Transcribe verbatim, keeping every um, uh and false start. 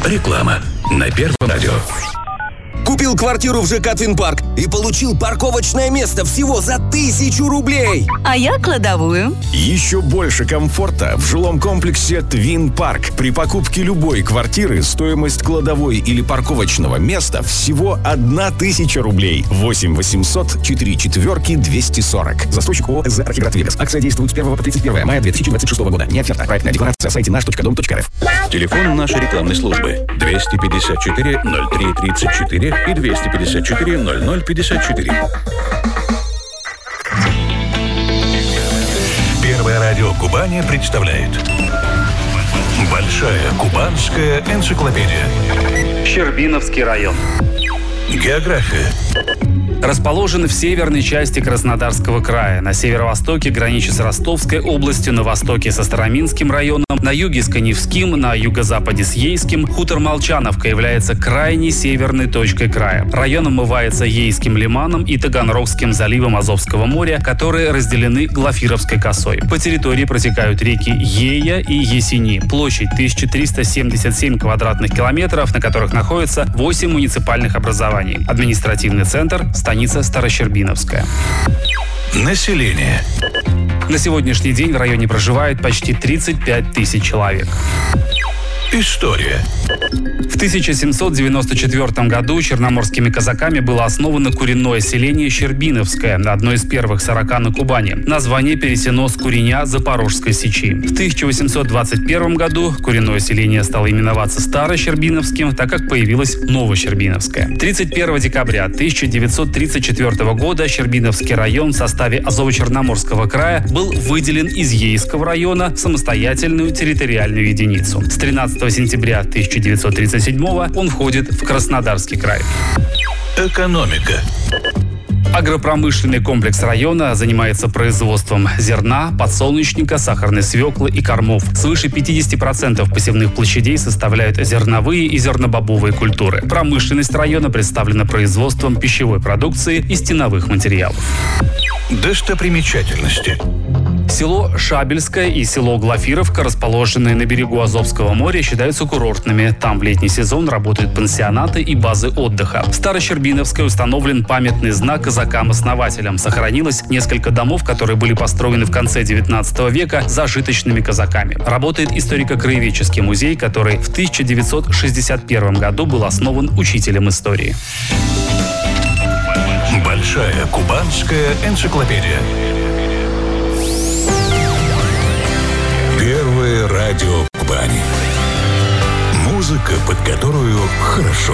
Реклама на Первом радио. Купил квартиру в ЖК «Твинпарк» и получил парковочное место всего за тысячу рублей. А я кладовую. Еще больше комфорта в жилом комплексе «Твинпарк». При покупке любой квартиры стоимость кладовой или парковочного места всего одна тысяча рублей. восемь восемьсот четыре четверки двести сорок. Застройщик ООО «СЗ Архиград Вегас». Акция действует с первого по тридцать первое мая две тысячи двадцать шестого года. Не оферта. Проектная декларация на сайте наш точка дом точка рф. Телефон нашей рекламной службы двести пятьдесят четыре ноль три тридцать четыре и двести пятьдесят четыре ноль ноль пятьдесят четыре. Первое радио Кубани представляет Большая кубанская энциклопедия. Щербиновский район. География. Расположен в северной части Краснодарского края. На северо-востоке граничит с Ростовской областью, на востоке со Староминским районом, на юге с Каневским, на юго-западе с Ейским. Хутор Молчановка является крайней северной точкой края. Район омывается Ейским лиманом и Таганрогским заливом Азовского моря, которые разделены Глафировской косой. По территории протекают реки Ея и Есени. Площадь тысяча триста семьдесят семь квадратных километров, на которых находится восемь муниципальных образований. Административный центр – станица Старощербиновская. Население. На сегодняшний день в районе проживает почти тридцать пять тысяч человек. История. В тысяча семьсот девяносто четвёртом году черноморскими казаками было основано куренное селение Щербиновское, одно из первых сорока на Кубани. Название перенесено с куреня Запорожской сечи. В тысяча восемьсот двадцать первом году куренное селение стало именоваться Старощербиновским, так как появилось Новощербиновское. тридцать первого декабря тысяча девятьсот тридцать четвёртого года Щербиновский район в составе Азово-Черноморского края был выделен из Ейского района в самостоятельную территориальную единицу. С тринадцатого сентября тысяча девятьсот тридцать седьмого он входит в Краснодарский край. Экономика. Агропромышленный комплекс района занимается производством зерна, подсолнечника, сахарной свеклы и кормов. Свыше пятьдесят процентов посевных площадей составляют зерновые и зернобобовые культуры. Промышленность района представлена производством пищевой продукции и стеновых материалов. Достопримечательности. Село Шабельское и село Глафировка, расположенные на берегу Азовского моря, считаются курортными. Там в летний сезон работают пансионаты и базы отдыха. В Старощербиновской установлен памятный знак казакам-основателям. Сохранилось несколько домов, которые были построены в конце девятнадцатого века зажиточными казаками. Работает историко-краеведческий музей, который в тысяча девятьсот шестьдесят первом году был основан учителем истории. Большая кубанская энциклопедия. Первое радио Кубани. Музыка, под которую хорошо